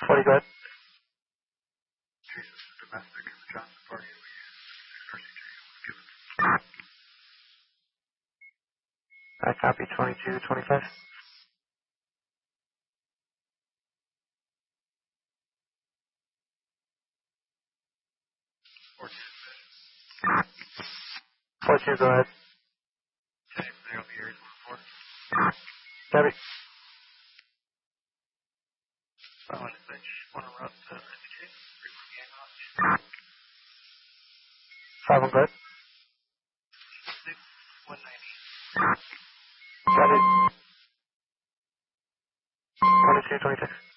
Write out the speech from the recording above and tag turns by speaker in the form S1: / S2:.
S1: 40, go ahead.
S2: Jesus, domestic, Johnson Party,
S1: I copy 22, 25. Four-two, go ahead.
S2: Okay, they'll be here for
S1: Copy.
S2: I want to want to route to SK,
S1: 5-1, go ahead.
S2: 190.
S1: Got it. 22, 26.